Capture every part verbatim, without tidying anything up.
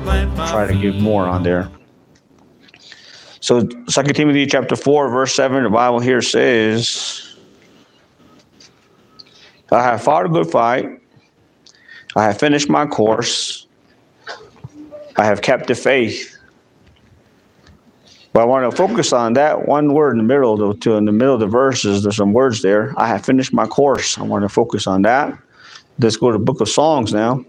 try to give more on there. So Second Timothy chapter four, verse seven, the Bible here says, I have fought a good fight. I have finished my course. I have kept the faith. But I want to focus on that one word in the middle, though, to in the middle of the verses. There's some words there. I have finished my course. I want to focus on that. Let's go to the book of Songs now.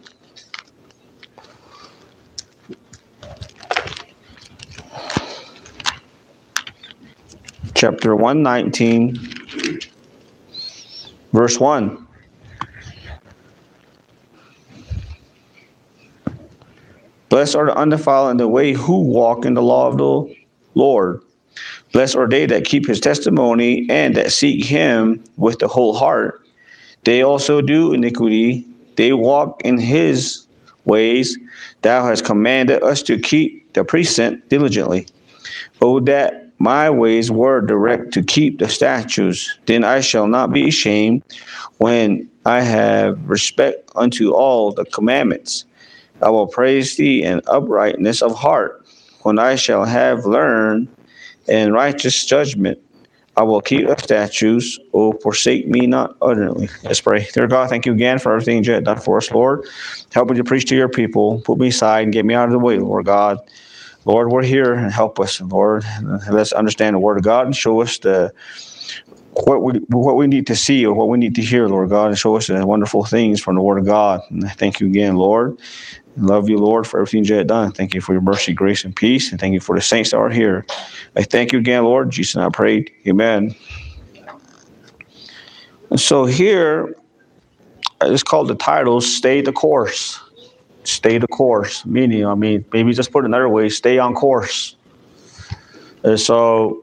Chapter one nineteen, verse one. Blessed are the undefiled in the way who walk in the law of the Lord. Blessed are they that keep his testimony and that seek him with the whole heart. They also do iniquity. They walk in his ways. Thou hast commanded us to keep the precept diligently. O that my ways were direct to keep the statutes, then I shall not be ashamed when I have respect unto all the commandments. I will praise thee in uprightness of heart. When I shall have learned in righteous judgment, I will keep the statutes. Oh, forsake me not utterly. Let's pray. Dear God, thank you again for everything you have done for us, Lord. Help me to preach to your people. Put me aside and get me out of the way, Lord God. Lord, we're here and help us, Lord. Let's understand the word of God and show us the what we what we need to see or what we need to hear, Lord God, and show us the wonderful things from the word of God. And I thank you again, Lord. I love you, Lord, for everything you have done. Thank you for your mercy, grace, and peace. And thank you for the saints that are here. I thank you again, Lord. In Jesus' name I prayed. Amen. And so here, it's called the title, Stay the Course. Stay the course, meaning, I mean, maybe just put it another way, stay on course. And so,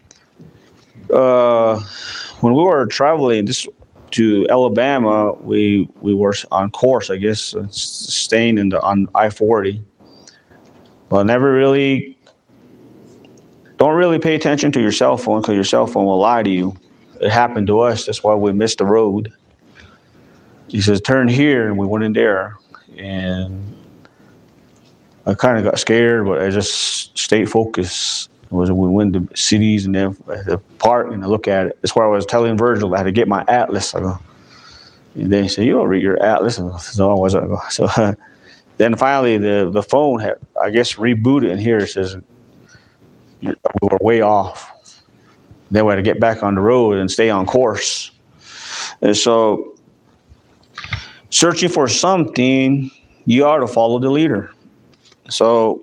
uh, when we were traveling this to Alabama, we we were on course, I guess, staying in the on I forty. Well, never really, don't really pay attention to your cell phone because your cell phone will lie to you. It happened to us. That's why we missed the road. He says, turn here, and we went in there. And I kind of got scared, but I just stayed focused. It was we went to cities and then the park and I look at it. That's where I was telling Virgil I had to get my atlas. I go, and then he said, "You don't read your atlas." And I said, "No, I wasn't." I go, so uh, then finally the the phone had, I guess, rebooted, and here it says we were way off. Then we had to get back on the road and stay on course. And so, searching for something, you ought to follow the leader. So,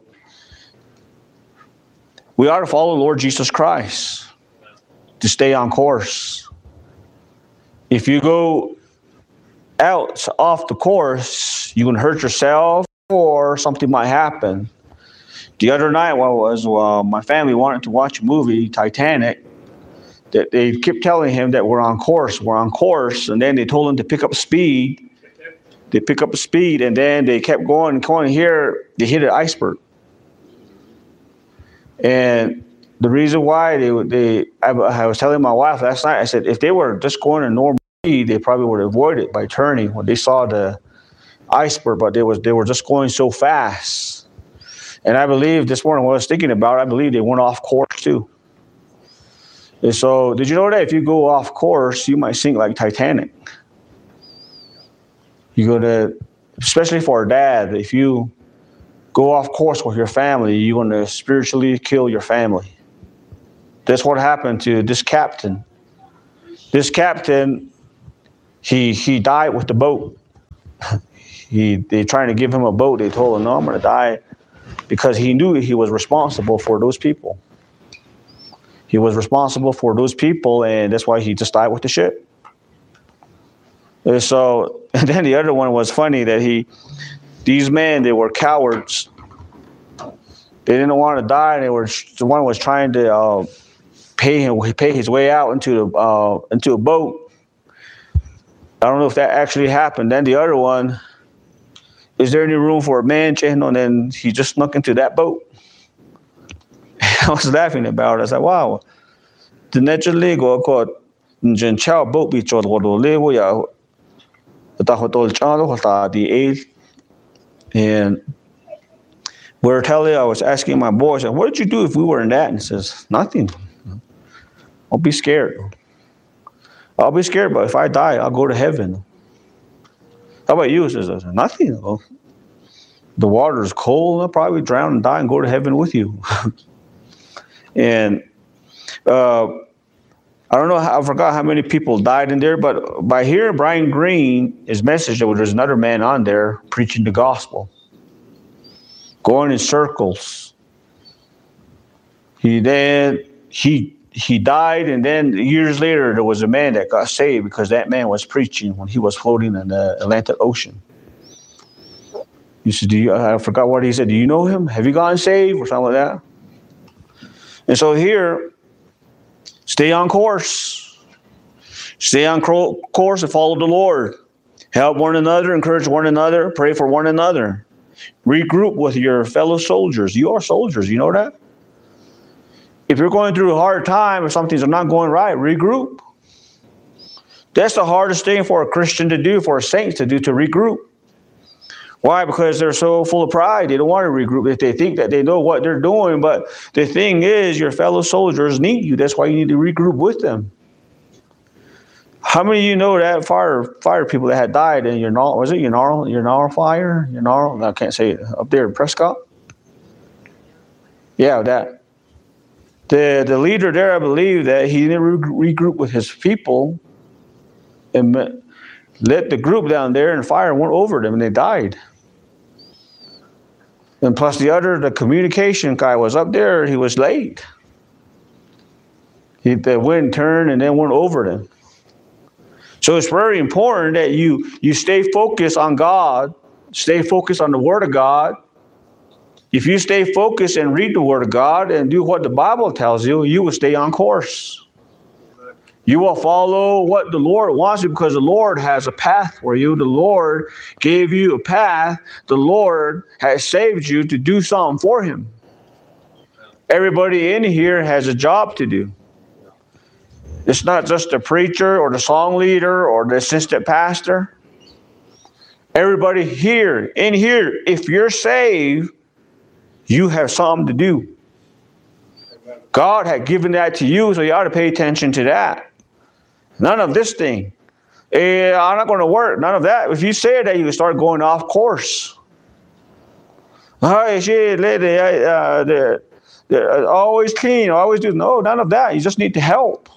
we ought to follow the Lord Jesus Christ to stay on course. If you go out off the course, you can hurt yourself or something might happen. The other night, while I was, well, my family wanted to watch a movie, Titanic, that they kept telling him that we're on course, we're on course, and then they told him to pick up speed. They pick up the speed, and then they kept going and going. Here, they hit an iceberg. And the reason why they, they I, I was telling my wife last night, I said, if they were just going at normal speed, they probably would avoid it by turning when they saw the iceberg, but they was they were just going so fast. And I believe this morning, what I was thinking about, I believe they went off course too. And so, did you know that if you go off course, you might sink like Titanic? You go to, especially for a dad, if you go off course with your family, you're going to spiritually kill your family. That's what happened to this captain. This captain, he he died with the boat. He they trying to give him a boat. They told him, no, I'm going to die, because he knew he was responsible for those people. He was responsible for those people, and that's why he just died with the ship. And so, and then the other one was funny that he, these men, they were cowards. They didn't want to die. They were, the one was trying to uh, pay him, pay his way out into the uh, into a boat. I don't know if that actually happened. Then the other one, is there any room for a man? And then he just snuck into that boat. I was laughing about it. I was like, wow. The next legal got Jen Chow boat beach or the level, yeah. The hotel channel was the eight. And We were telling, I was asking my boys, what would you do if we were in that? And he says, nothing. I'll be scared. I'll be scared, but if I die, I'll go to heaven. How about you? He says, nothing. The water is cold. I'll probably drown and die and go to heaven with you. And uh, I don't know, how, I forgot how many people died in there, but by hearing Brian Green, his message, there was another man on there preaching the gospel, going in circles. He then, he he died, and then years later, there was a man that got saved because that man was preaching when he was floating in the Atlantic Ocean. He said, do you, I forgot what he said. Do you know him? Have you gotten saved? Or something like that. And so here, stay on course. Stay on course and follow the Lord. Help one another, encourage one another, pray for one another. Regroup with your fellow soldiers. You are soldiers, you know that? If you're going through a hard time or something's not going right, regroup. That's the hardest thing for a Christian to do, for a saint to do, to regroup. Why? Because they're so full of pride. They don't want to regroup. If they think that they know what they're doing, but the thing is, your fellow soldiers need you. That's why you need to regroup with them. How many of you know that fire fire people that had died in your was it your Yarnall your Yarnall fire? Your Yarnall, I can't say it, up there in Prescott. Yeah, that. The the leader there, I believe that he didn't regroup with his people and let the group down there, and fire went over them and they died. And plus the other, the communication guy was up there, he was late. He, the wind turned and then went over them. So it's very important that you, you stay focused on God, stay focused on the Word of God. If you stay focused and read the Word of God and do what the Bible tells you, you will stay on course. You will follow what the Lord wants you, because the Lord has a path for you. The Lord gave you a path. The Lord has saved you to do something for Him. Everybody in here has a job to do. It's not just the preacher or the song leader or the assistant pastor. Everybody here, in here, if you're saved, you have something to do. God had given that to you, so you ought to pay attention to that. None of this thing. Eh, I'm not going to work. None of that. If you say that, you can start going off course. Oh, shit, lady, uh, they're, they're always clean, always do. No, none of that. You just need to help.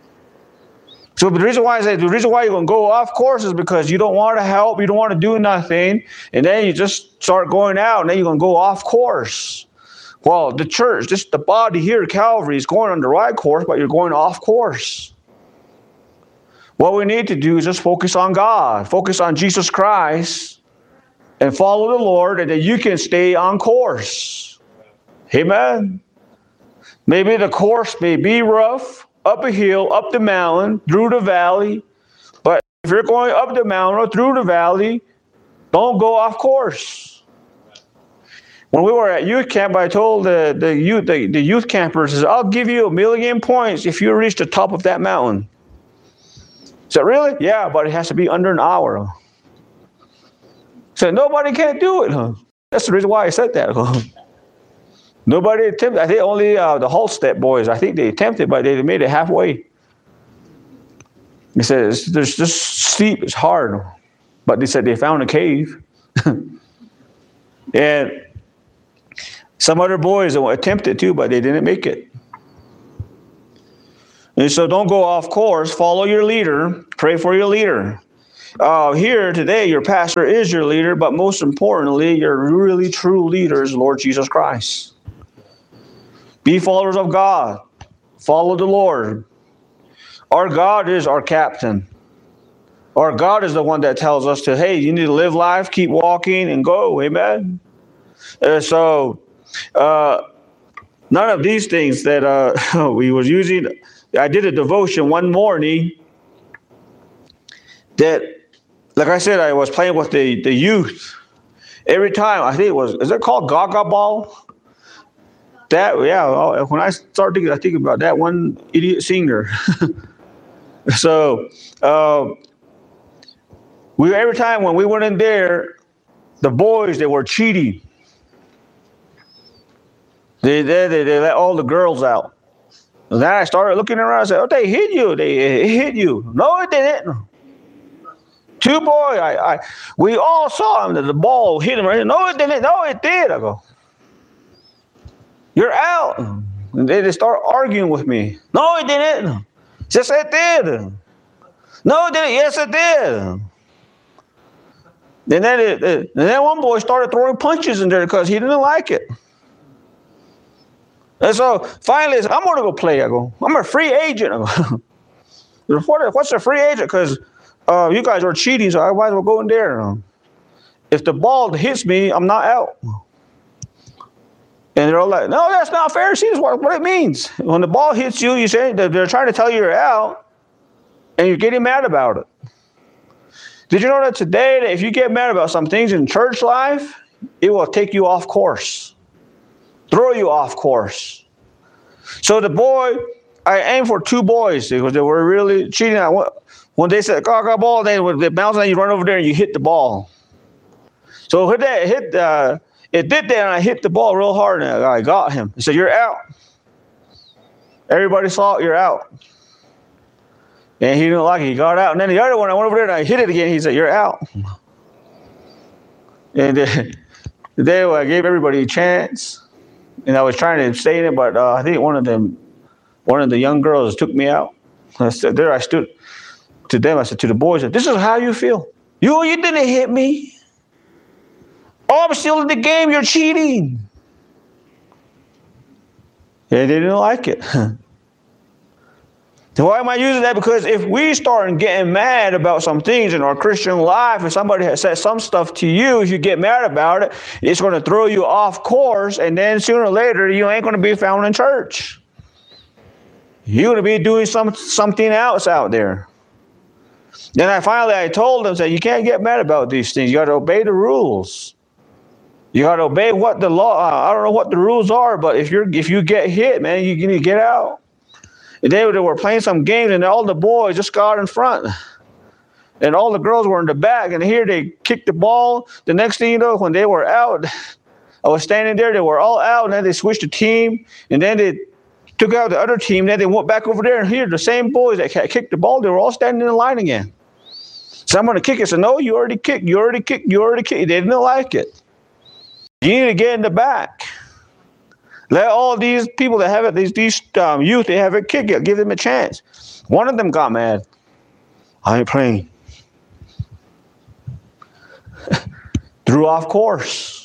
So the reason why I say the reason why you're going to go off course is because you don't want to help, you don't want to do nothing, and then you just start going out, and then you're going to go off course. Well, the church, just the body here, Calvary, is going on the right course, but you're going off course. What we need to do is just focus on God, focus on Jesus Christ, and follow the Lord, and then you can stay on course. Amen. Maybe the course may be rough, up a hill, up the mountain, through the valley. But if you're going up the mountain or through the valley, don't go off course. When we were at youth camp, I told the, the youth the, the youth campers, I'll give you a million points if you reach the top of that mountain. I said, really? Yeah, but it has to be under an hour. I said, nobody can't do it. Huh? That's the reason why I said that. Huh? Nobody attempted. I think only uh, the Halstead boys, I think they attempted, but they made it halfway. They said, it's, there's just steep, it's hard. But they said they found a cave. And some other boys attempted to, but they didn't make it. And so don't go off course. Follow your leader. Pray for your leader. Uh, here today, your pastor is your leader, but most importantly, your really true leader is Lord Jesus Christ. Be followers of God. Follow the Lord. Our God is our captain. Our God is the one that tells us to, hey, you need to live life, keep walking, and go. Amen. Uh, so, uh, none of these things that uh, we was using. I did a devotion one morning that, like I said, I was playing with the, the youth. Every time, I think it was, is it called Gaga Ball? That, yeah, when I started thinking, I think about that one idiot singer. So, uh, we every time when we went in there, the boys, they were cheating. They, they, they, they let all the girls out. And then I started looking around. I said, oh, they hit you. They hit you. No, it didn't. Two boys. I, I, we all saw him. That the ball hit him. Right. No, it didn't. No, it did. I go, you're out. And they, they start arguing with me. No, it didn't. Yes, it did. No, it didn't. Yes, it did. And then, it, it, and then one boy started throwing punches in there because he didn't like it. And so finally, I said, I'm going to go play. I go, I'm a free agent. I go, what, what's a free agent? Because uh, you guys are cheating, so I might as well go in there. If the ball hits me, I'm not out. And they're all like, no, that's not fair. See, what, what it means. When the ball hits you, you say they're trying to tell you you're out, and you're getting mad about it. Did you know that today, that if you get mad about some things in church life, it will take you off course, throw you off course. So the boy, I aimed for two boys because they were really cheating. When they said, go, go, ball, they would bounce and you run over there and you hit the ball. So hit that, hit, uh, it did that, and I hit the ball real hard, and I got him. He said, you're out. Everybody saw it, you're out. And he didn't like it. He got out. And then the other one, I went over there and I hit it again. He said, you're out. And then, then I gave everybody a chance. And I was trying to stay in it, but uh, I think one of them, one of the young girls took me out. I said, there I stood to them. I said to the boys, this is how you feel. You, you didn't hit me. Oh, I'm still in the game. You're cheating. They didn't like it. So why am I using that? Because if we start getting mad about some things in our Christian life, if somebody has said some stuff to you, if you get mad about it, it's going to throw you off course, and then sooner or later, you ain't going to be found in church. You're going to be doing some something else out there. Then I finally, I told them, that you can't get mad about these things. You got to obey the rules. You got to obey what the law, uh, I don't know what the rules are, but if you're if you get hit, man, you need to get out. And they were playing some games, and all the boys just got in front. And all the girls were in the back, and here they kicked the ball. The next thing you know, when they were out, I was standing there, they were all out, and then they switched the team, and then they took out the other team, then they went back over there, and here, the same boys that kicked the ball, they were all standing in the line again. So I'm going to kick it. So no, you already kicked, you already kicked, you already kicked. They didn't like it. You need to get in the back. Let all these people that have it, these these um, youth, they have it, kick it. Give them a chance. One of them got mad. I ain't playing. Threw off course.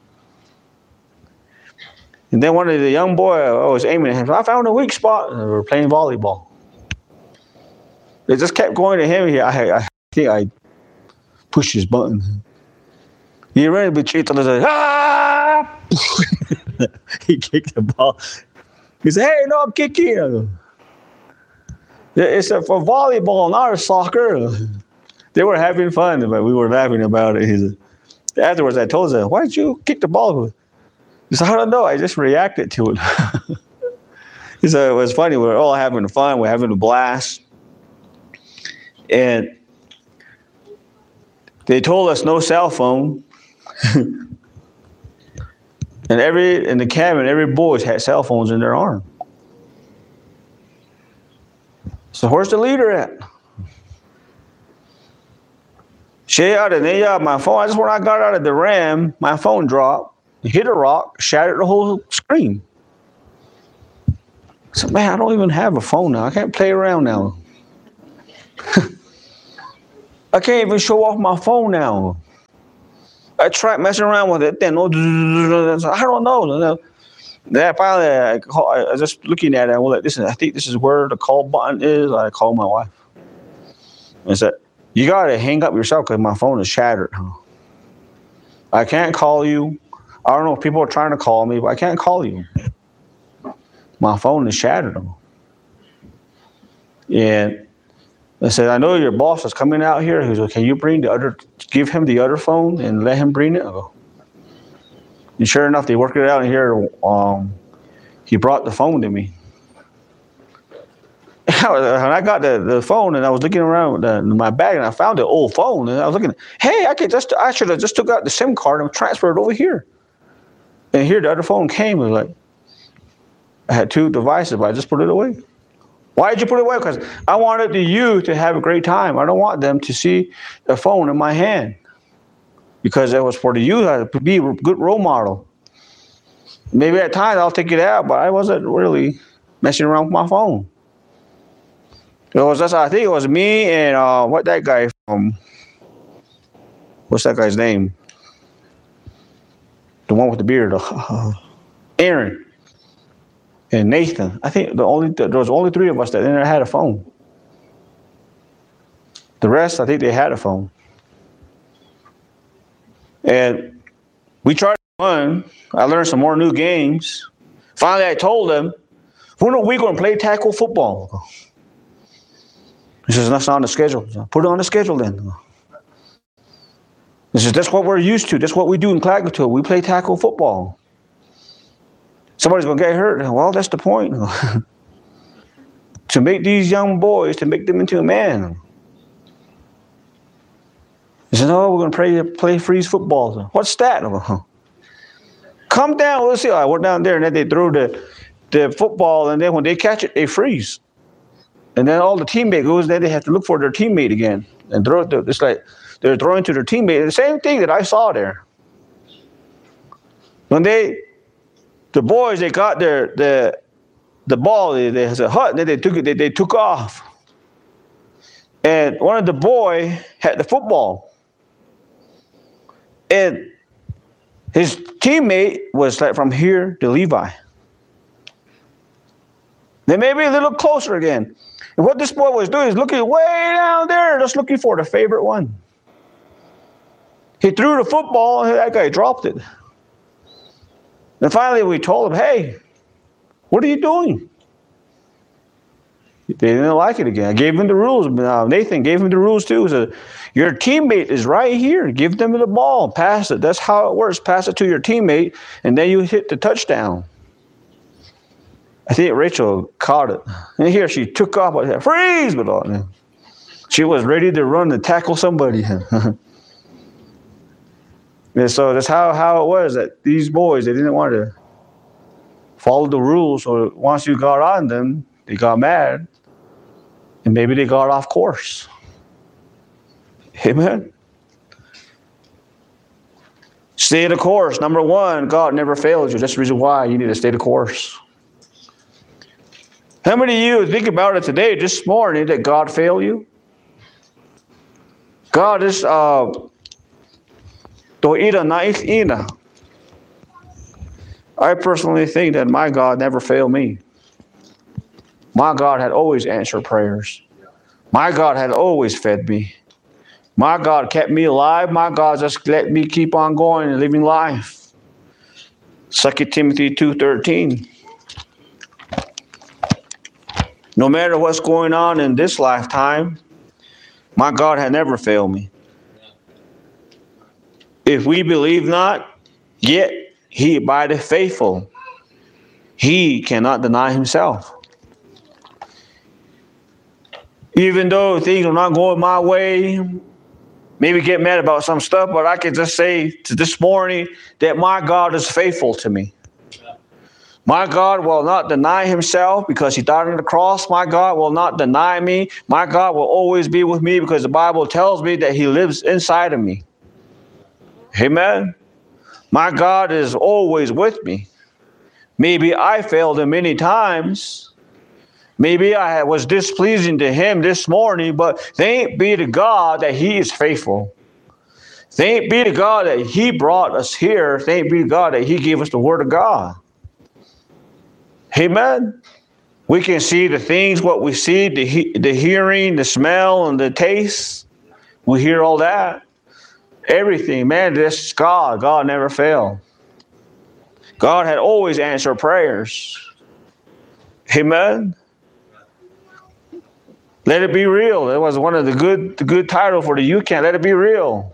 And then one of the young boy, I was aiming at him. I found a weak spot, and we were playing volleyball. They just kept going to him. I, I think I pushed his button. He ran to cheat and I said, ah! He kicked the ball. He said, hey, no, I'm kicking. It's a, for volleyball, not a soccer. They were having fun, but we were laughing about it. He said, afterwards, I told him, why did you kick the ball? He said, I don't know. I just reacted to it. He said, it was funny. We were all having fun. We're having a blast. And they told us no cell phone. And every in the cabin, every boy had cell phones in their arm. So where's the leader at? She out of there, my phone. I just when I got out of the RAM, my phone dropped, hit a rock, shattered the whole screen. I said, man, I don't even have a phone now. I can't play around now. I can't even show off my phone now. I tried messing around with it. Then I don't know. Then finally, I, call, I was just looking at it. I was like, listen, I think this is where the call button is. I called my wife. I said, you got to hang up yourself because my phone is shattered. I can't call you. I don't know if people are trying to call me, but I can't call you. My phone is shattered. And I said, I know your boss is coming out here. He goes, can you bring the other, give him the other phone and let him bring it? I go, and sure enough, they worked it out here. Um, he brought the phone to me. When I got the, the phone and I was looking around in my bag and I found the old phone and I was looking, hey, I could just, I should have just took out the SIM card and transferred it over here. And here the other phone came and was like, I had two devices, but I just put it away. Why did you put it away? Because I wanted the youth to have a great time. I don't want them to see the phone in my hand. Because it was for the youth, I to be a good role model. Maybe at times I'll take it out, but I wasn't really messing around with my phone. It was just, I think it was me and uh, what that guy from, what's that guy's name? The one with the beard, uh, Aaron. And Nathan. I think the only there was only three of us that didn't had a phone. The rest, I think they had a phone. And we tried one. I learned some more new games. Finally, I told them, when are we going to play tackle football? He says, that's not on the schedule. Put it on the schedule then. He says, that's what we're used to. That's what we do in Klagetoh. We play tackle football. Somebody's going to get hurt. Well, that's the point. To make these young boys, to make them into a man. He said, no, we're going to play, play freeze football. What's that? Come down, we'll see. I went down there, and then they threw the, the football, and then when they catch it, they freeze. And then all the teammate goes, then they have to look for their teammate again and throw it. To, it's like they're throwing to their teammate. The same thing that I saw there. When they... The boys, they got their the the ball. They, they had a hut, and then they took it. They, they took off, and one of the boy had the football, and his teammate was like from here to Levi. They may be a little closer again. And what this boy was doing is looking way down there, just looking for the favorite one. He threw the football, and that guy dropped it. And finally we told him, hey, what are you doing? They didn't like it again. I gave him the rules. Uh, Nathan gave him the rules too. He said, your teammate is right here. Give them the ball. Pass it. That's how it works. Pass it to your teammate, and then you hit the touchdown. I think Rachel caught it. And here she took off. I said, freeze! But she was ready to run and tackle somebody. And so that's how, how it was that these boys, they didn't want to follow the rules. So once you got on them, they got mad. And maybe they got off course. Amen. Stay the course. Number one, God never fails you. That's the reason why you need to stay the course. How many of you think about it today, this morning, that God failed you? God is... Uh, I personally think that my God never failed me. My God had always answered prayers. My God had always fed me. My God kept me alive. My God just let me keep on going and living life. Second Timothy two thirteen. No matter what's going on in this lifetime, my God had never failed me. If we believe not, yet he abideth faithful. He cannot deny himself. Even though things are not going my way, maybe get mad about some stuff, but I can just say to this morning that my God is faithful to me. My God will not deny himself because he died on the cross. My God will not deny me. My God will always be with me because the Bible tells me that he lives inside of me. Amen. My God is always with me. Maybe I failed him many times. Maybe I was displeasing to him this morning, but thank be to God that he is faithful. Thank be to God that he brought us here. Thank be to God that he gave us the word of God. Amen. We can see the things, what we see, the, he- the hearing, the smell, and the taste. We hear all that. Everything, man, this is God. God never failed. God had always answered prayers. Amen. Let it be real. That was one of the good, the good title for the youth camp. Let it be real.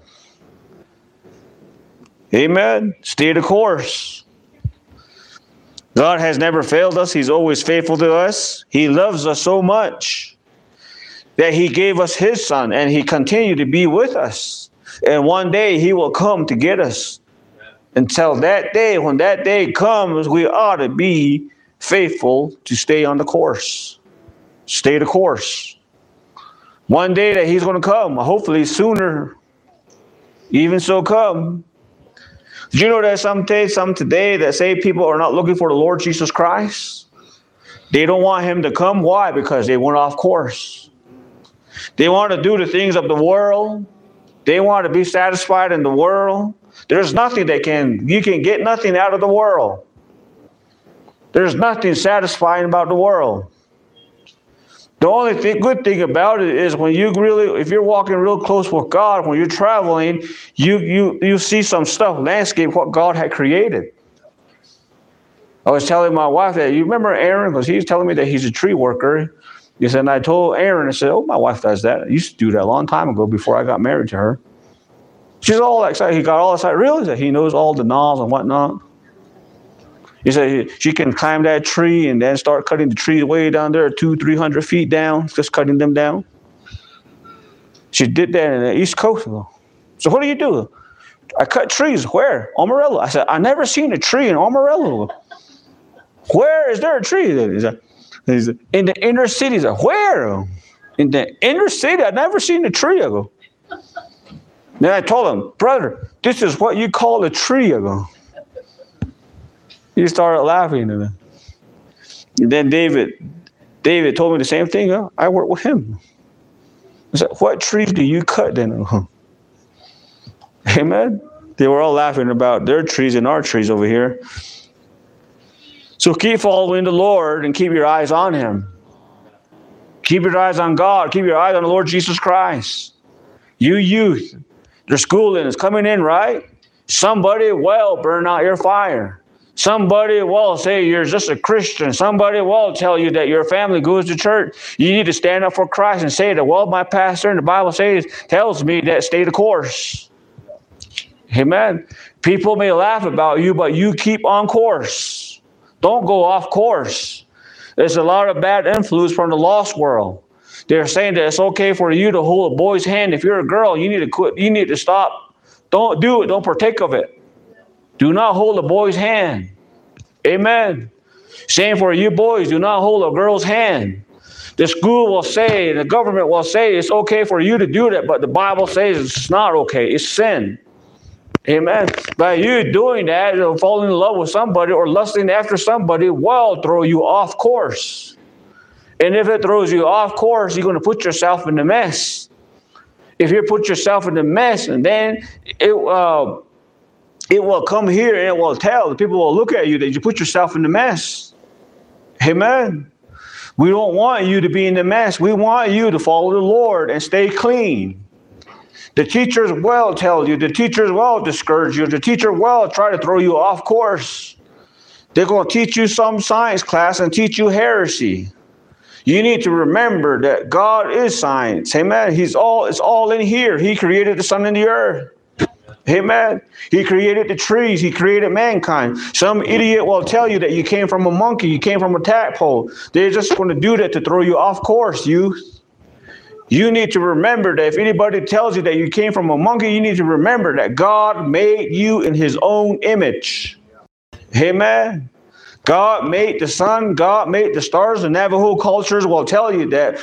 Amen. Stay the course. God has never failed us. He's always faithful to us. He loves us so much that he gave us his son, and he continued to be with us. And one day he will come to get us. Until that day, when that day comes, we ought to be faithful to stay on the course. Stay the course. One day that he's going to come, hopefully sooner. Even so come. Did you know that some day, some today that say people are not looking for the Lord Jesus Christ? They don't want him to come. Why? Because they went off course. They want to do the things of the world. They want to be satisfied in the world. There's nothing that can, you can get nothing out of the world. There's nothing satisfying about the world. The only thing, good thing about it is when you really, if you're walking real close with God, when you're traveling, you you you see some stuff, landscape, what God had created. I was telling my wife that, you remember Aaron? Because he was telling me that he's a tree worker. He said, and I told Aaron, I said, oh, my wife does that. I used to do that a long time ago before I got married to her. She's all excited. He got all excited. Really? That he knows all the knobs and whatnot. He said she can climb that tree and then start cutting the trees way down there, two, three hundred feet down, just cutting them down. She did that in the East Coast. So what do you do? I cut trees. Where? Amarillo. I said, I never seen a tree in Amarillo. Where is there a tree? He said, he said, in the inner city. He said, where? In the inner city? I've never seen a tree. I go. Then I told him, brother, this is what you call a tree. I go. He started laughing. And then David, David told me the same thing. Huh? I work with him. I said, what trees do you cut then? Amen. They were all laughing about their trees and our trees over here. So keep following the Lord and keep your eyes on him. Keep your eyes on God. Keep your eyes on the Lord Jesus Christ. You youth, their schooling is coming in, right? Somebody will burn out your fire. Somebody will say you're just a Christian. Somebody will tell you that your family goes to church. You need to stand up for Christ and say that, well, my pastor in the Bible says, tells me that stay the course. Amen. People may laugh about you, but you keep on course. Don't go off course. There's a lot of bad influence from the lost world. They're saying that it's okay for you to hold a boy's hand. If you're a girl, you need to quit. You need to stop. Don't do it. Don't partake of it. Do not hold a boy's hand. Amen. Same for you boys. Do not hold a girl's hand. The school will say, the government will say it's okay for you to do that, but the Bible says it's not okay. It's sin. Amen. By you doing that, or falling in love with somebody or lusting after somebody will throw you off course. And if it throws you off course, you're going to put yourself in the mess. If you put yourself in the mess, and then it uh, it will come here and it will tell. The people will look at you that you put yourself in the mess. Amen. We don't want you to be in the mess. We want you to follow the Lord and stay clean. The teachers will tell you. The teachers will discourage you. The teacher will try to throw you off course. They're going to teach you some science class and teach you heresy. You need to remember that God is science. Amen. He's all, it's all in here. He created the sun and the earth. Amen. He created the trees. He created mankind. Some idiot will tell you that you came from a monkey. You came from a tadpole. They're just going to do that to throw you off course, youth. You need to remember that if anybody tells you that you came from a monkey, you need to remember that God made you in his own image. Amen. God made the sun, God made the stars. The Navajo cultures will tell you that.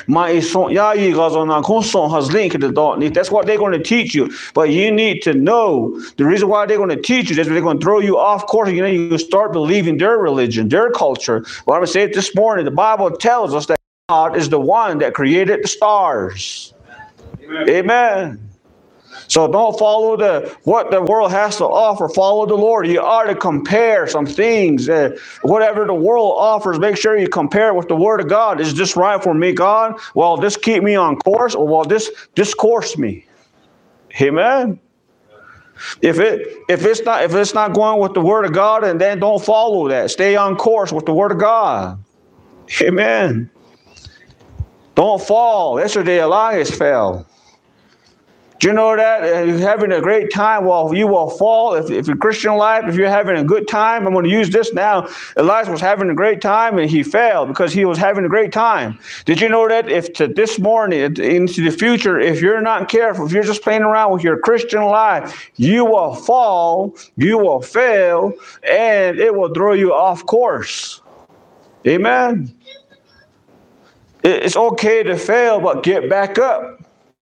That's what they're going to teach you. But you need to know the reason why they're going to teach you is they're going to throw you off course. You know, you start believing their religion, their culture. Well, I'm going to say it this morning. The Bible tells us that God is the one that created the stars. Amen. Amen. So don't follow the what the world has to offer. Follow the Lord. You ought to compare some things. Uh, whatever the world offers, make sure you compare it with the Word of God. Is this right for me, God? Well, this keep me on course, or will this discourse me? Amen. If it if it's not if it's not going with the Word of God, and then don't follow that. Stay on course with the Word of God. Amen. Don't fall. Yesterday, Elias fell. Do you know that? If you're having a great time, well, you will fall. If, if you're Christian life, if you're having a good time, I'm going to use this now. Elias was having a great time and he fell because he was having a great time. Did you know that if to this morning, into the future, if you're not careful, if you're just playing around with your Christian life, you will fall, you will fail, and it will throw you off course. Amen. It's okay to fail, but get back up.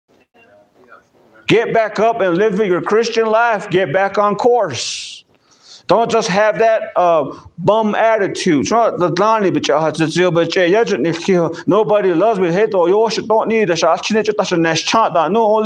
Get back up and live your Christian life. Get back on course. Don't just have that uh, bum attitude. Nobody loves me. Hey, though, you should don't need the no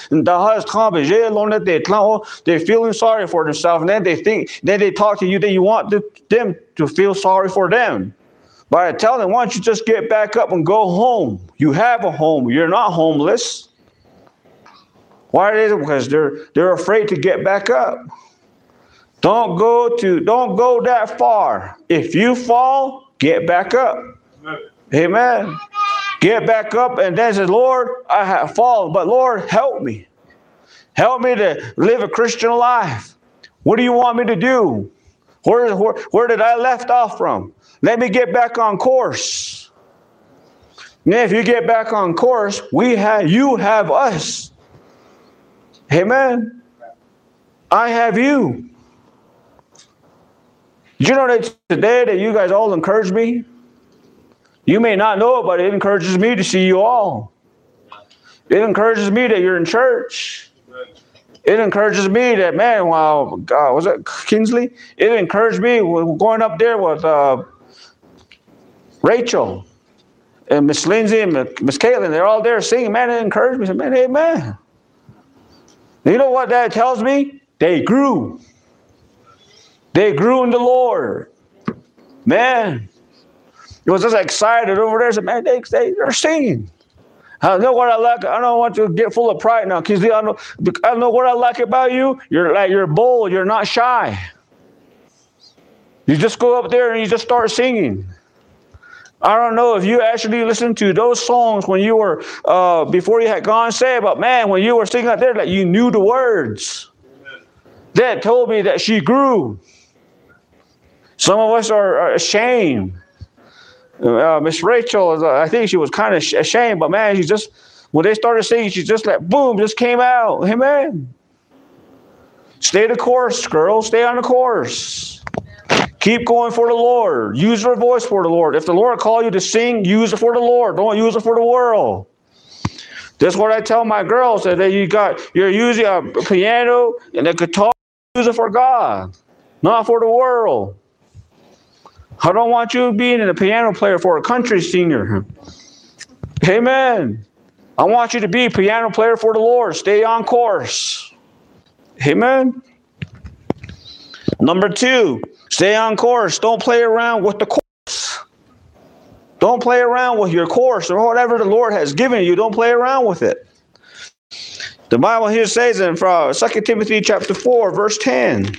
they're feeling sorry for themselves, and then they think, then they talk to you, then you want them to feel sorry for them. But I tell them, why don't you just get back up and go home? You have a home. You're not homeless. Why is it? Because they're they're afraid to get back up. Don't go to don't go that far. If you fall, get back up. Amen. Amen. Get back up and then say, Lord, I have fallen, but Lord, help me. Help me to live a Christian life. What do you want me to do? Where, where, where did I left off from? Let me get back on course. And if you get back on course, we have you have us. Amen. I have you. Did you know that today that you guys all encourage me? You may not know it, but it encourages me to see you all. It encourages me that you're in church. It encourages me that, man, wow, God, was it Kingsley? It encouraged me going up there with uh, Rachel and Miss Lindsay and Miss Caitlin. They're all there singing. Man, it encouraged me. I said, man, amen. You know what that tells me? They grew. They grew in the Lord. Man. It was just excited over there. I said, man, they, they, they're singing. I know what I like. I don't want to get full of pride now. Because I know, I know what I like about you. You're like you're bold. You're not shy. You just go up there and you just start singing. I don't know if you actually listened to those songs when you were, uh, before you had gone saved, but man, when you were singing out there, that like you knew the words. Amen. That told me that she grew. Some of us are, are ashamed. Uh, Miss Rachel, I think she was kind of ashamed, but man, she just, when they started singing, she just like, boom, just came out. Amen. Stay the course, girls. Stay on the course. Keep going for the Lord. Use your voice for the Lord. If the Lord called you to sing, use it for the Lord. Don't use it for the world. That's what I tell my girls, that you got, you're using a piano and a guitar, use it for God, not for the world. I don't want you being a piano player for a country singer. Amen. I want you to be a piano player for the Lord. Stay on course. Amen. Number two, stay on course. Don't play around with the course. Don't play around with your course or whatever the Lord has given you. Don't play around with it. The Bible here says in Second Timothy chapter four, verse ten.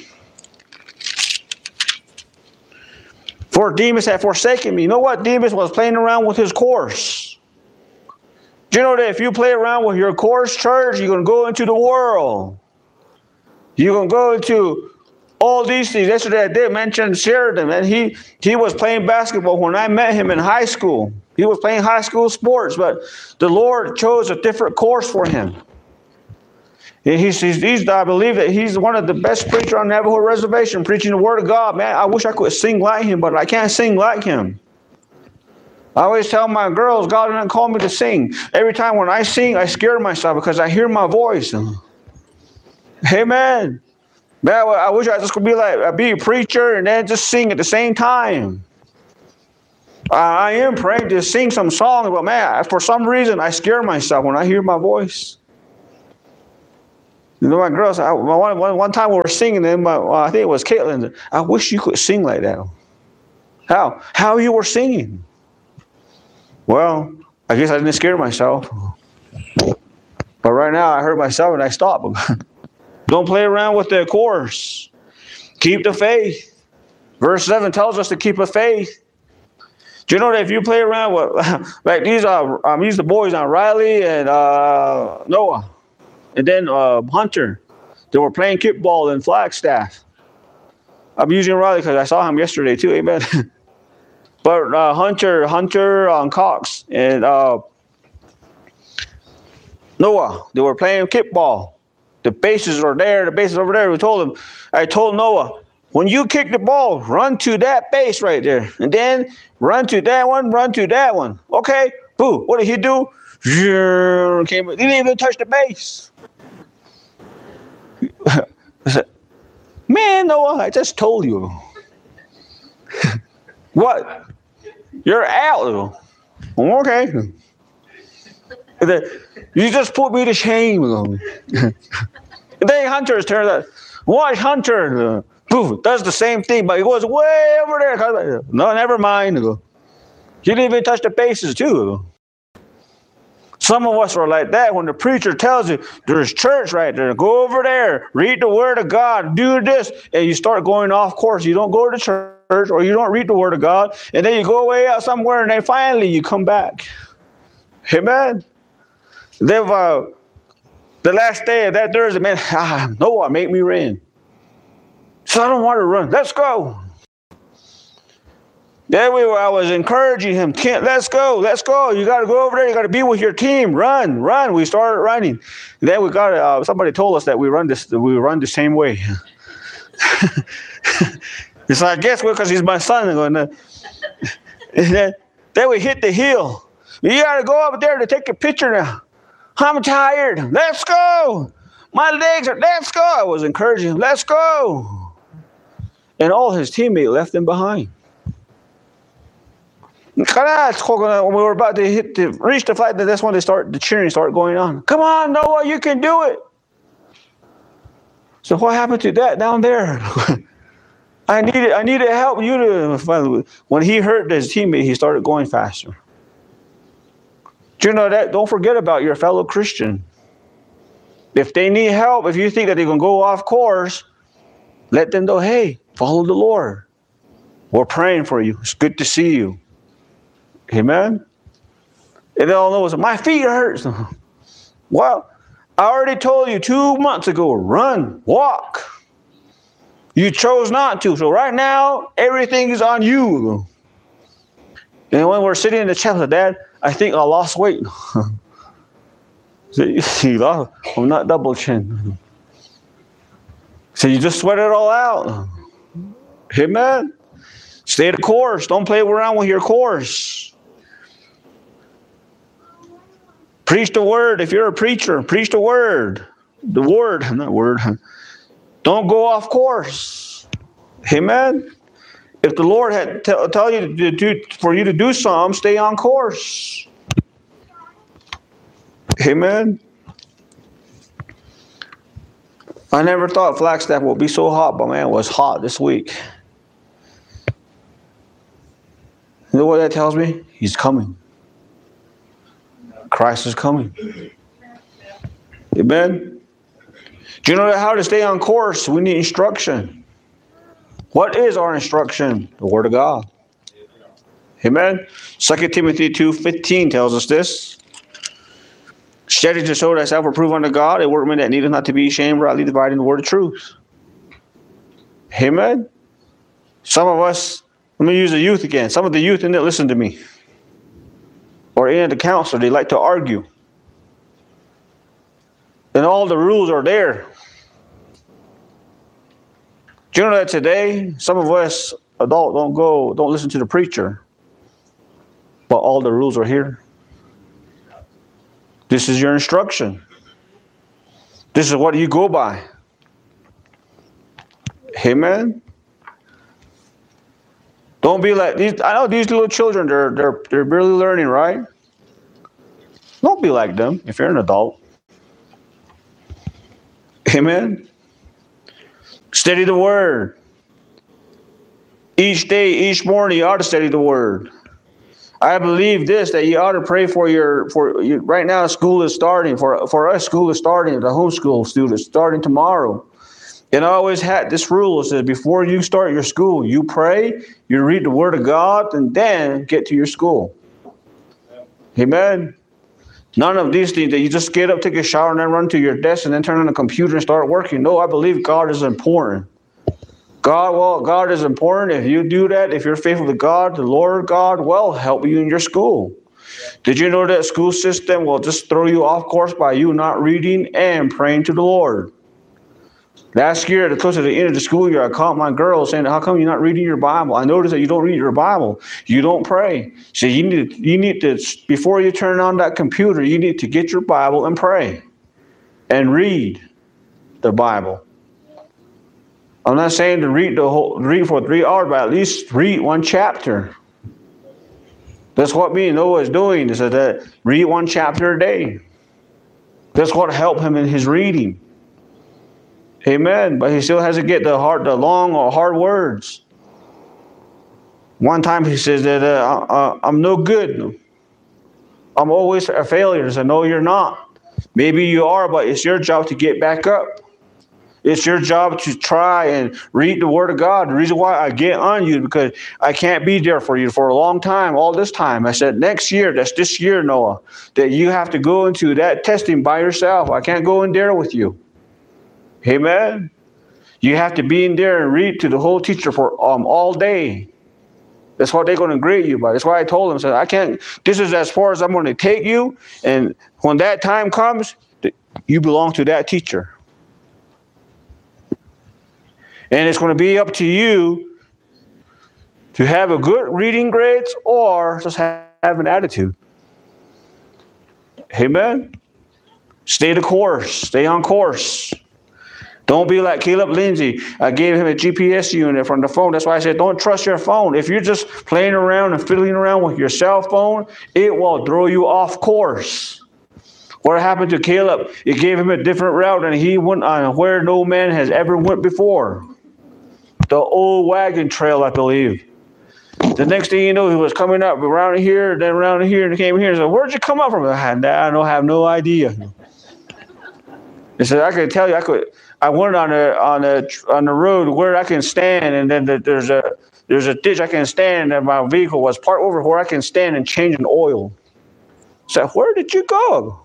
For Demas had forsaken me. You know what? Demas was playing around with his course. Do you know that if you play around with your course, church, you're going to go into the world. You're going to go into all these things. Yesterday I did mention Sheridan, and he, he was playing basketball when I met him in high school. He was playing high school sports, but the Lord chose a different course for him. He's, he's, he's, I believe that he's one of the best preachers on Navajo Reservation, preaching the Word of God. Man, I wish I could sing like him, but I can't sing like him. I always tell my girls, God didn't call me to sing. Every time when I sing, I scare myself because I hear my voice. Amen. Man, I wish I just could be like, be a preacher and then just sing at the same time. I am praying to sing some songs, but man, for some reason, I scare myself when I hear my voice. You know, my girls, I, one, one, one time we were singing, and my, well, I think it was Caitlin, I wish you could sing like that. How? How you were singing? Well, I guess I didn't scare myself. But right now, I hurt myself and I stopped. Don't play around with the course. Keep the faith. Verse seven tells us to keep a faith. Do you know that if you play around with, like these are, um, these the boys on Riley and uh, Noah. And then uh, Hunter, they were playing kickball in Flagstaff. I'm using Riley because I saw him yesterday too, amen. But uh, Hunter, Hunter on Cox and uh, Noah, they were playing kickball. The bases are there, the bases over there. We told them, I told Noah, when you kick the ball, run to that base right there. And then run to that one, run to that one. Okay, boo. What did he do? He didn't even touch the base. I said, man, Noah, I just told you. What? You're out. Okay. You just put me to shame. And then Hunter's turn out. Watch Hunter. Poof, does the same thing, but he goes way over there. No, never mind. He didn't even touch the bases, too. Some of us are like that when the preacher tells you there's church right there. Go over there, read the word of God, do this, and you start going off course. You don't go to church or you don't read the word of God, and then you go away out somewhere, and then finally you come back. Amen. Then uh, the last day of that Thursday, man, ah, Noah, make me run. So I don't want to run. Let's go. Then we were, I was encouraging him. Can't, let's go, let's go. You got to go over there. You got to be with your team. Run, run. We started running. Then we got uh, somebody told us that we run this. We run the same way. It's like, I guess because he's my son. And then, then we hit the hill. You got to go up there to take a picture now. I'm tired. Let's go. My legs are. Let's go. I was encouraging him. Let's go. And all his teammates left him behind. When we were about to hit the, reach the flight, that's when they start the cheering start going on. Come on, Noah, you can do it. So what happened to that down there? I needed I needed help. You to when he hurt his teammate, he started going faster. Do you know that? Don't forget about your fellow Christian. If they need help, if you think that they're gonna go off course, let them know, hey, follow the Lord. We're praying for you. It's good to see you. Amen. And they all know, my feet hurt. Well, I already told you two months ago, run, walk. You chose not to. So right now, everything is on you. And when we're sitting in the chapel, Dad, I think I lost weight. So, I'm not double chin. So you just sweat it all out. Amen. Stay the course. Don't play around with your course. Preach the word. If you're a preacher, preach the word. The word, not word. Don't go off course. Amen. If the Lord had t- tell you to do for you to do something, stay on course. Amen. I never thought Flagstaff would be so hot, but man, it was hot this week. You know what that tells me? He's coming. Christ is coming. Amen. Do you know how to stay on course? We need instruction. What is our instruction? The Word of God. Amen. Second Timothy two fifteen tells us this. Study to show thyself approved unto God, a workman that needeth not to be ashamed, rightly dividing the word of truth. Amen. Some of us, let me use the youth again. Some of the youth didn't listen to me. Or any of the counselor, they like to argue. And all the rules are there. Do you know that today, some of us adults don't go, don't listen to the preacher, but all the rules are here. This is your instruction. This is what you go by. Amen. Don't be like these. I know these little children, they're they're they're barely learning, right? Don't be like them if you're an adult. Amen. Study the word. Each day, each morning, you ought to study the word. I believe this, that you ought to pray for your, for you. Right now, school is starting. For, for us, school is starting. The homeschool students starting tomorrow. And I always had this rule. It says, before you start your school, you pray, you read the word of God, and then get to your school. Amen. None of these things that you just get up, take a shower, and then run to your desk, and then turn on the computer and start working. No, I believe God is important. God, well, God is important. If you do that, if you're faithful to God, the Lord God will help you in your school. Did you know that school system will just throw you off course by you not reading and praying to the Lord? Last year, close to the end of the school year, I called my girl saying, how come you're not reading your Bible? I noticed that you don't read your Bible. You don't pray. So you need to, you need to, before you turn on that computer, you need to get your Bible and pray and read the Bible. I'm not saying to read the whole, read for three hours, but at least read one chapter. That's what me and Noah is doing, is that read one chapter a day. That's what helped him in his reading. Amen. But he still has to get the hard, the long or hard words. One time he says that uh, uh, I'm no good. I'm always a failure. I said, no, you're not. Maybe you are, but it's your job to get back up. It's your job to try and read the Word of God. The reason why I get on you, because I can't be there for you for a long time, all this time. I said, next year, that's this year, Noah, that you have to go into that testing by yourself. I can't go in there with you. Amen. You have to be in there and read to the whole teacher for um all day. That's what they're going to grade you by. That's why I told them, I said, I can't, this is as far as I'm going to take you. And when that time comes, you belong to that teacher. And it's going to be up to you to have a good reading grades or just have, have an attitude. Amen. Stay the course. Stay on course. Don't be like Caleb Lindsay. I gave him a G P S unit from the phone. That's why I said, don't trust your phone. If you're just playing around and fiddling around with your cell phone, it will throw you off course. What happened to Caleb? It gave him a different route, and he went on where no man has ever went before. The old wagon trail, I believe. The next thing you know, he was coming up around here, then around here, and he came here and said, where'd you come up from? I don't have no idea. He said, I could tell you, I could. I went on a on a on the road where I can stand, and then the, there's a there's a ditch I can stand, and my vehicle was parked over where I can stand and change an oil. I said, where did you go?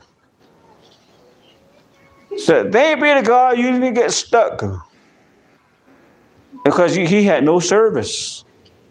I said, they ain't be the God, you didn't get stuck. Because he, he had no service.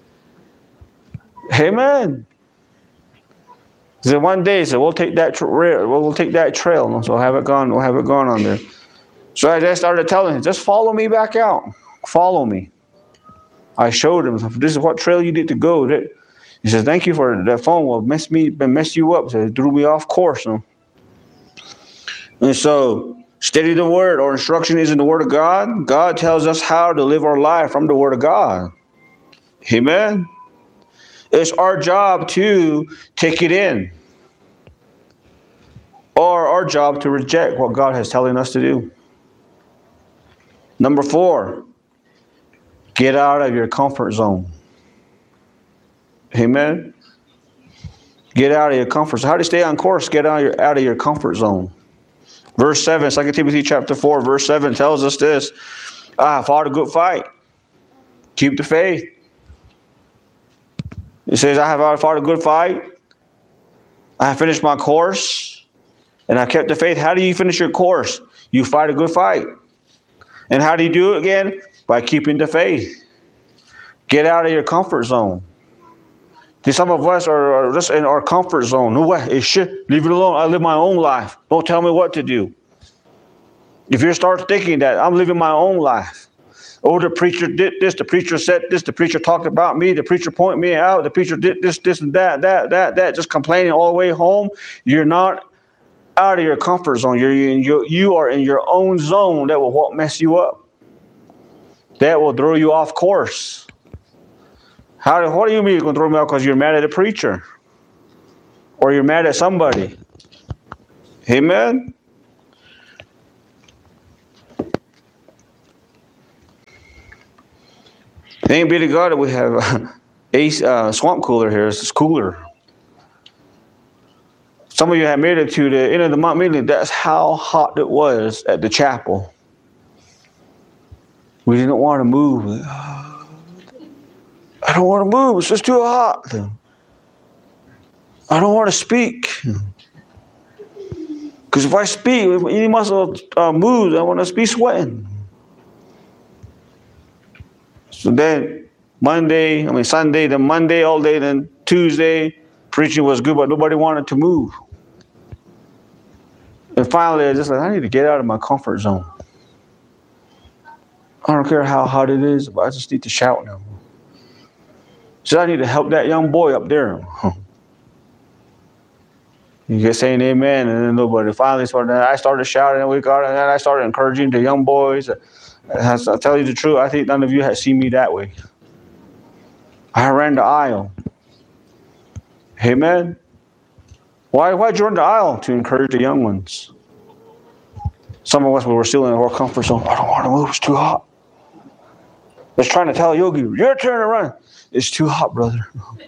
Amen. He said one day, he said, we'll take that trail, we'll take that trail. So we'll have it gone, we'll have it gone on there. So I just started telling him, just follow me back out. Follow me. I showed him, this is what trail you need to go. He said, thank you for that phone. Will mess me, mess you up. So it threw me off course. You know? And so, study the Word. Our instruction is in the Word of God. God tells us how to live our life from the Word of God. Amen. It's our job to take it in. Or our job to reject what God is telling us to do. Number four, get out of your comfort zone. Amen. Get out of your comfort zone. How to stay on course? Get out of your, out of your comfort zone. Verse seven, Second Timothy chapter four, verse seven tells us this. I fought a good fight. Keep the faith. It says, I have fought a good fight. I have finished my course. And I kept the faith. How do you finish your course? You fight a good fight. And how do you do it again? By keeping the faith. Get out of your comfort zone. See, some of us are, are just in our comfort zone. No way, it should, leave it alone. I live my own life. Don't tell me what to do. If you start thinking that, I'm living my own life. Oh, the preacher did this, the preacher said this, the preacher talked about me, the preacher pointed me out, the preacher did this, this, and that, that, that, that, just complaining all the way home. You're not out of your comfort zone. You're in your, you are in your own zone that will what mess you up. That will throw you off course. How? What do you mean you're going to throw me off because you're mad at a preacher? Or you're mad at somebody? Amen? Thank be to God that we have a uh, swamp cooler here. It's cooler. Some of you have made it to the end of the month meeting. That's how hot it was at the chapel. We didn't want to move. I don't want to move. It's just too hot. I don't want to speak. Because if I speak, if any muscle uh, moves, I want to be sweating. So then Monday, I mean Sunday, then Monday all day, then Tuesday, preaching was good, but nobody wanted to move. And finally, I just like, I need to get out of my comfort zone. I don't care how hot it is, but I just need to shout now. So I need to help that young boy up there. You get saying amen, and then nobody finally started. I started shouting, and we got, and then I started encouraging the young boys. I'll tell you the truth. I think none of you have seen me that way. I ran the aisle. Amen. Why? Why'd you run the aisle? To encourage the young ones. Some of us, we were still in our comfort zone. I don't want to move. It's too hot. I was trying to tell Yogi, your turn to run. It's too hot, brother.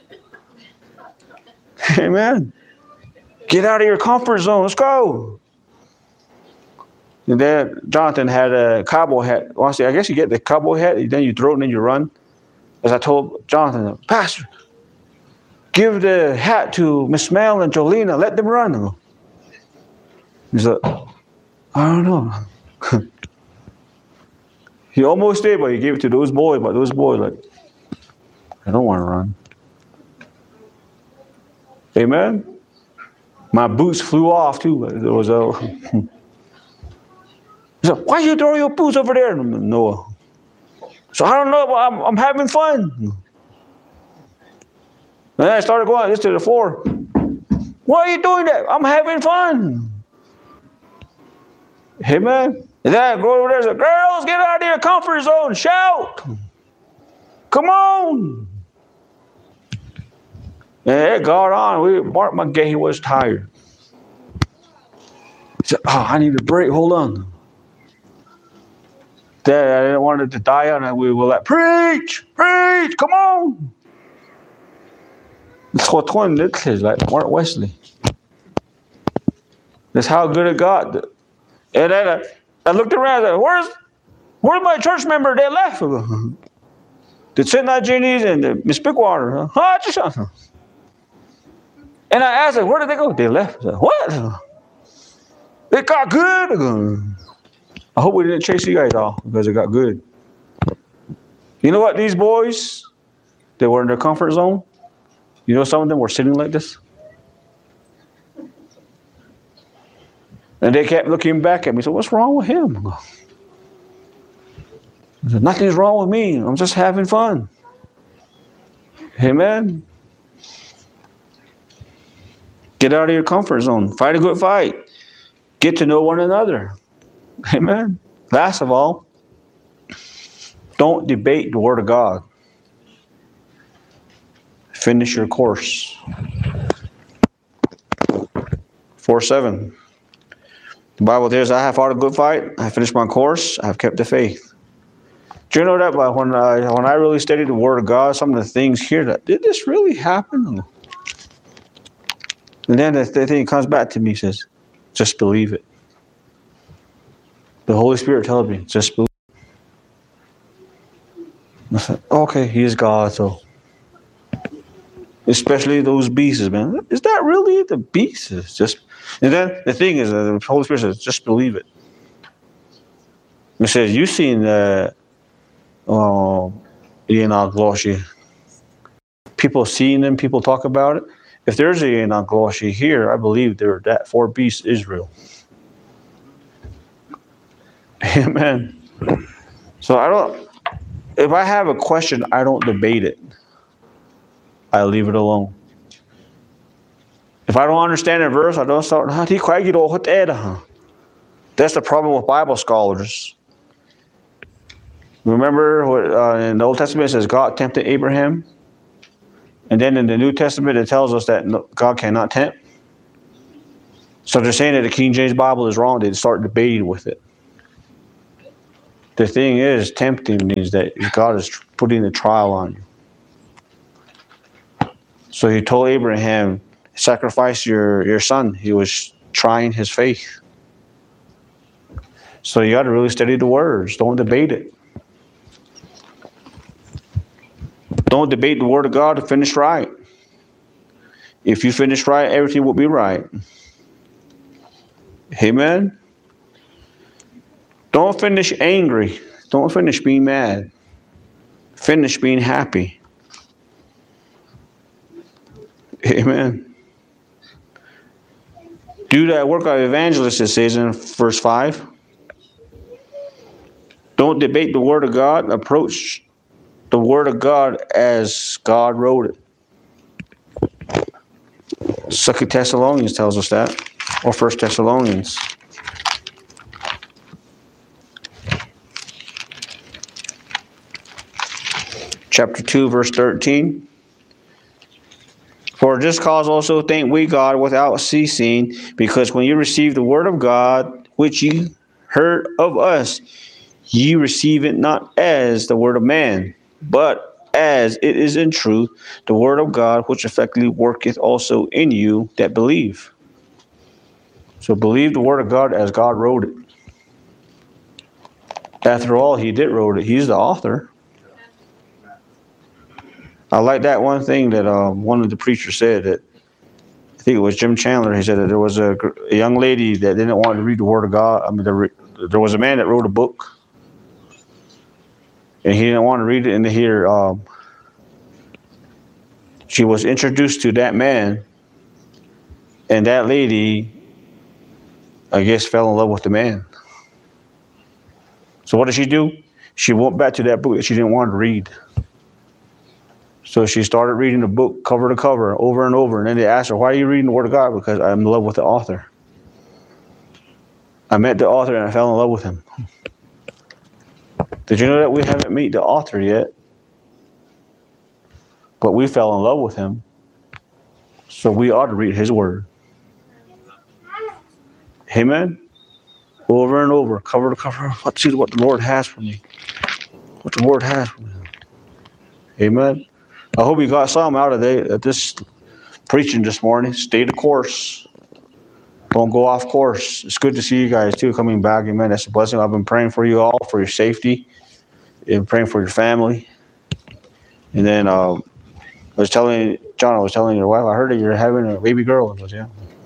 Amen. Get out of your comfort zone. Let's go. And then Jonathan had a cowboy hat. Well, I guess you get the cowboy hat, then you throw it and then you run. As I told Jonathan, Pastor, give the hat to Miss Mel and Jolena. Let them run. He's like, I don't know. He almost did, but he gave it to those boys. But those boys, like, I don't want to run. Amen. My boots flew off too. It was a. He said, "Why you throw your boots over there?" Noah. So I don't know, but I'm, I'm having fun. And then I started going just to the floor. Why are you doing that? I'm having fun. Amen. And then I go over there and say, girls, get out of your comfort zone. Shout. Come on. And it got on. We, Mark McGahey was tired. He said, oh, I need a break. Hold on. Dad, I didn't want it to die on, and we were like, preach, preach, come on. It's what one is like Mark Wesley. That's how good it got. And then I, I looked around and said, where's, where's my church member? They left. The Saint Nigerians and the Miss Bigwater. Huh? And I asked them, where did they go? They left. I said, what? It got good. I hope we didn't chase you guys off because it got good. You know what? These boys, they were in their comfort zone. You know, some of them were sitting like this. And they kept looking back at me. So what's wrong with him? I said, nothing's wrong with me. I'm just having fun. Amen. Get out of your comfort zone. Fight a good fight. Get to know one another. Amen. Last of all, don't debate the Word of God. Finish your course. four seven. The Bible says, I have fought a good fight. I have finished my course. I have kept the faith. Do you know that when I, when I really studied the Word of God, some of the things here, that did this really happen? And then the, the thing comes back to me, says, just believe it. The Holy Spirit tells me, just believe. I said, okay, He is God, so. Especially those beasts, man. Is that really the beasts? It's just, and then the thing is, uh, the Holy Spirit says, just believe it. It says, you've seen the uh, Enoch Gloshi. People seeing them, people talk about it. If there's a Enoch Gloshi here, I believe there are that four beasts Israel. Amen. So I don't, if I have a question, I don't debate it. I leave it alone. If I don't understand a verse, I don't start. That's the problem with Bible scholars. Remember what uh, in the Old Testament it says God tempted Abraham? And then in the New Testament it tells us that God cannot tempt. So they're saying that the King James Bible is wrong. They start debating with it. The thing is, tempting means that God is putting a trial on you. So He told Abraham, sacrifice your, your son. He was trying his faith. So you got to really study the words. Don't debate it. Don't debate the Word of God to finish right. If you finish right, everything will be right. Amen. Don't finish angry. Don't finish being mad. Finish being happy. Amen. Do that work of evangelist, it says in verse five. Don't Don't debate the Word of God. Approach the Word of God as God wrote it. Second Thessalonians tells us that, or First Thessalonians. Chapter two, verse thirteen. For this cause also thank we God without ceasing, because when you receive the word of God, which ye heard of us, ye receive it not as the word of man, but as it is in truth, the word of God, which effectively worketh also in you that believe. So believe the word of God as God wrote it. After all, he did wrote it. He's the author. I like that one thing that um, one of the preachers said, that I think it was Jim Chandler. He said that there was a, a young lady that didn't want to read the Word of God. I mean, there, there was a man that wrote a book, and he didn't want to read it. And to hear, um, she was introduced to that man, and that lady, I guess, fell in love with the man. So what did she do? She went back to that book that she didn't want to read. So she started reading the book cover to cover, over and over. And then they asked her, why are you reading the Word of God? Because I'm in love with the author. I met the author and I fell in love with him. Did you know that we haven't met the author yet? But we fell in love with him. So we ought to read his Word. Amen? Over and over, cover to cover. Let's see what the Lord has for me. What the Lord has for me. Amen? I hope you got some out of the, this preaching this morning. Stay the course. Don't go off course. It's good to see you guys too coming back. Amen. That's a blessing. I've been praying for you all, for your safety, and praying for your family. And then um, I was telling John, I was telling your wife, I heard that you're having a baby girl. I was, yeah.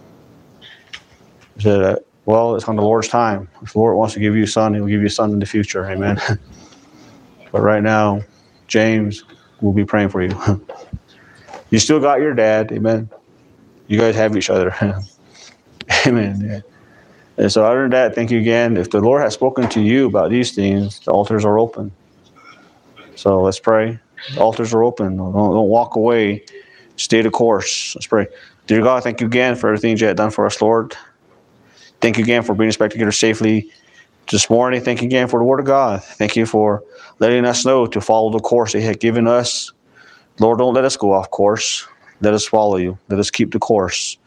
I said, uh, well, it's on the Lord's time. If the Lord wants to give you a son, He'll give you a son in the future. Amen. But right now, James, we'll be praying for you. You still got your dad. Amen. You guys have each other. Amen. Yeah. And so other than that, thank you again. If the Lord has spoken to you about these things, the altars are open. So let's pray. The altars are open. Don't, don't walk away. Stay the course. Let's pray. Dear God, thank you again for everything you have done for us, Lord. Thank you again for bringing us back together safely this morning. Thank you again for the Word of God. Thank you for letting us know to follow the course that you had given us. Lord, don't let us go off course. Let us follow you. Let us keep the course.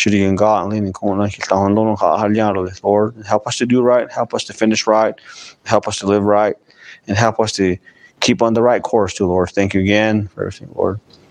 Lord, help us to do right. Help us to finish right. Help us to live right. And help us to keep on the right course too, Lord. Thank you again for everything, Lord.